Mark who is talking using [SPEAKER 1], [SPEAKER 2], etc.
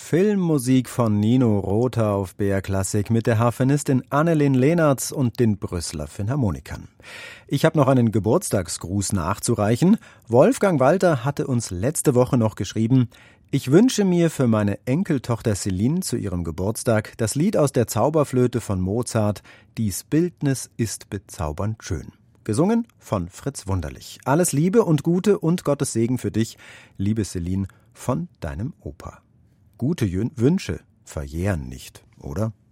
[SPEAKER 1] Filmmusik von Nino Rota auf BR Klassik mit der Harfenistin Annelien Lehnertz und den Brüsseler Philharmonikern. Ich habe noch einen Geburtstagsgruß nachzureichen. Wolfgang Walter hatte uns letzte Woche noch geschrieben: Ich wünsche mir für meine Enkeltochter Celine zu ihrem Geburtstag das Lied aus der Zauberflöte von Mozart, »Dies Bildnis ist bezaubernd schön«. Gesungen von Fritz Wunderlich. Alles Liebe und Gute und Gottes Segen für dich, liebe Celine, von deinem Opa. Gute Wünsche verjähren nicht, oder?